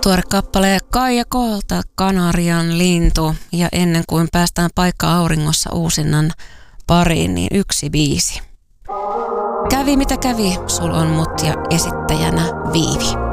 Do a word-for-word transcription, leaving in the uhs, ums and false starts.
Tuore kappale Kaija Kolta, Kanarian lintu. Ja ennen kuin päästään paikka auringossa uusinnan pariin, niin yksi biisi. Kävi mitä kävi, sul on mut ja esittäjänä Viivi.